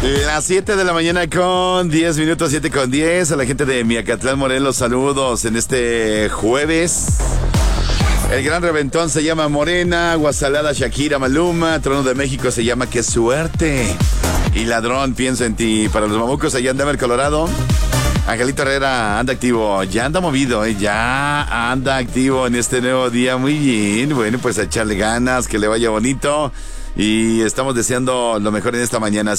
Las 7 de la mañana con 10 minutos, 7 con 10. A la gente de Miacatlán, Morelos, saludos en este jueves. El gran reventón se llama Morena, Guasalada, Shakira, Maluma. Trono de México se llama Qué Suerte. Y Ladrón, pienso en ti. Para los mamucos allá en Denver, Colorado, Angelito Herrera anda activo, ya anda movido, ya anda activo en este nuevo día. Muy bien, bueno, pues a echarle ganas, que le vaya bonito. Y estamos deseando lo mejor en esta mañana.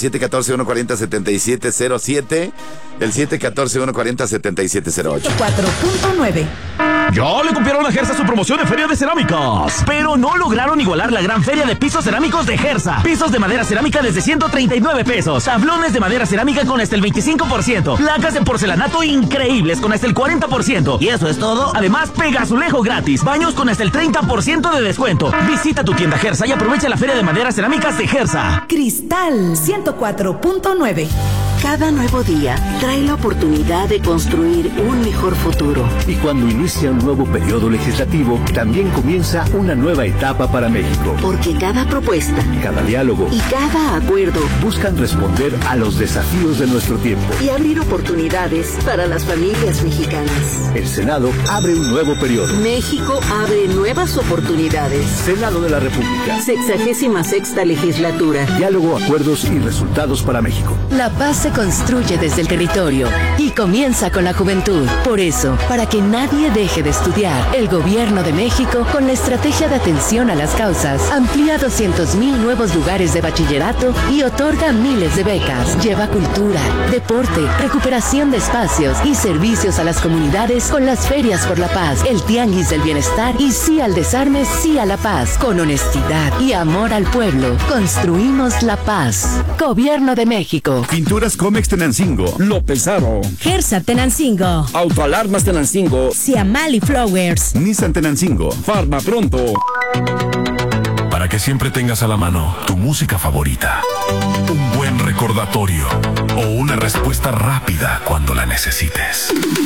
714-140-7707. El 714-140-7708. 4.9. Ya le copiaron a Gersa su promoción de Feria de Cerámicas, pero no lograron igualar la gran feria de pisos cerámicos de Gersa. Pisos de madera cerámica desde 139 pesos. Tablones de madera cerámica con hasta el 25%. Placas de porcelanato increíbles con hasta el 40%. Y eso es todo. Además, pega azulejo gratis. Baños con hasta el 30% de descuento. Visita tu tienda Gersa y aprovecha la Feria de Madera Cerámicas de Gersa. Cristal 104.9. Cada nuevo día trae la oportunidad de construir un mejor futuro. Y cuando inicia un nuevo periodo legislativo, también comienza una nueva etapa para México. Porque cada propuesta, cada diálogo y cada acuerdo buscan responder a los desafíos de nuestro tiempo y abrir oportunidades para las familias mexicanas. El Senado abre un nuevo periodo. México abre nuevas oportunidades. Senado de la República. 66ª legislatura. Diálogo, acuerdos y resultados para México. La paz se construye desde el territorio y comienza con la juventud. Por eso, para que nadie deje de estudiar, el Gobierno de México, con la estrategia de atención a las causas, amplía 200,000 nuevos lugares de bachillerato y otorga miles de becas. Lleva cultura, deporte, recuperación de espacios y servicios a las comunidades con las ferias por la paz, el tianguis del bienestar y sí al desarme, sí a la paz. Con honestidad y amor al pueblo, construimos la paz. Gobierno de México. Pinturas Comex Tenancingo, López Aro, Gersa Tenancingo, Autoalarmas Tenancingo, Ciamali Flowers, Nissan Tenancingo, Farma Pronto. Para que siempre tengas a la mano tu música favorita, un buen recordatorio o una respuesta rápida cuando la necesites.